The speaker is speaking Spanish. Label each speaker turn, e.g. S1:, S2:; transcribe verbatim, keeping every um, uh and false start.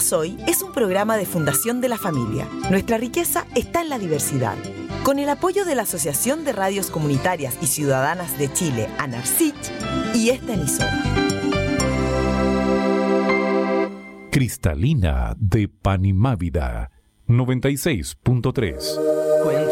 S1: Hoy es un programa de Fundación de la Familia. Nuestra riqueza está en la diversidad. Con el apoyo de la Asociación de Radios Comunitarias y Ciudadanas de Chile, ANARCIC, y esta emisora.
S2: Cristalina de Panimávida, noventa y seis punto tres.